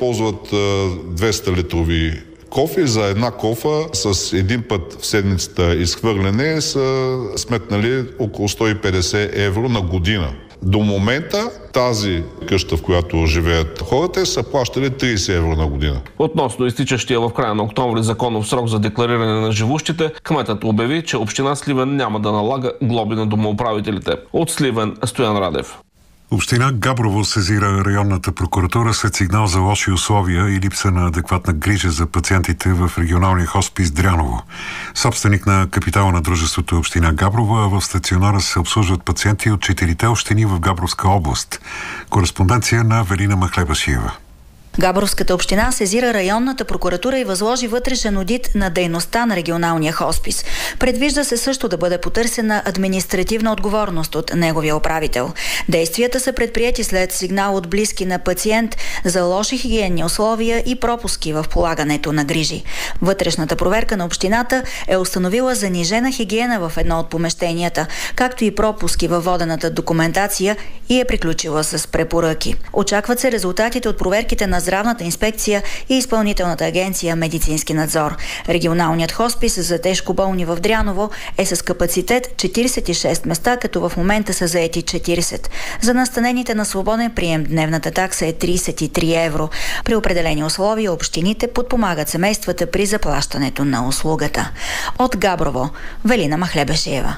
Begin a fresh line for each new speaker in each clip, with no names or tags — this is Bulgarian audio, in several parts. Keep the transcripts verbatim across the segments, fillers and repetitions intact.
използват двеста литрови кофи. За една кофа с един път в седмицата изхвърляне са сметнали около сто и петдесет евро на година. До момента тази къща, в която живеят хората, са плащали тридесет евро на година.
Относно изтичащия в края на октомври законов срок за деклариране на живущите, кметът обяви, че община Сливен няма да налага глоби на домоуправителите. От Сливен, Стоян Радев.
Община Габрово сезира районната прокуратура след сигнал за лоши условия и липса на адекватна грижа за пациентите в регионалния хоспис Дряново. Собственик на капитала на дружеството община Габрово, а в стационара се обслужват пациенти от четирите общини в Габровска област. Кореспонденция на Велина Махлебашиева.
Габровската община сезира районната прокуратура и възложи вътрешен одит на дейността на регионалния хоспис. Предвижда се също да бъде потърсена административна отговорност от неговия управител. Действията са предприети след сигнал от близки на пациент за лоши хигиенни условия и пропуски в полагането на грижи. Вътрешната проверка на общината е установила занижена хигиена в едно от помещенията, както и пропуски във водената документация и е приключила с препоръки. Очакват се резултатите от проверките на Здравната инспекция и Изпълнителната агенция Медицински надзор. Регионалният хоспис за тежко болни в Дряново е с капацитет четиридесет и шест места, като в момента са заети четиридесет. За настанените на свободен прием дневната такса е тридесет и три евро. При определени условия общините подпомагат семействата при заплащането на услугата. От Габрово, Велина Махлебашиева.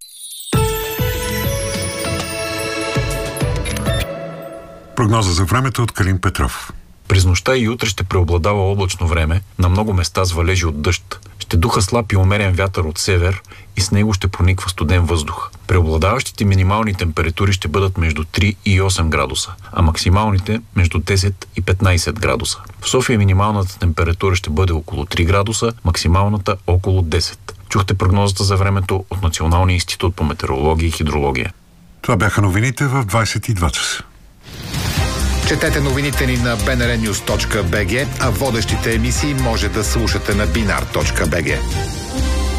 Прогноза за времето от Калин Петров.
През нощта и утре ще преобладава облачно време, на много места с валежи от дъжд. Ще духа слаб и умерен вятър от север и с него ще прониква студен въздух. Преобладаващите минимални температури ще бъдат между три и осем градуса, а максималните между десет и петнайсет градуса. В София минималната температура ще бъде около три градуса, максималната около десет. Чухте прогнозата за времето от Националния институт по метеорология и хидрология.
Това бяха новините в двайсет и два часа.
Четете новините ни на би ен ар нюз точка би джи, а водещите емисии може да слушате на бинар точка би джи.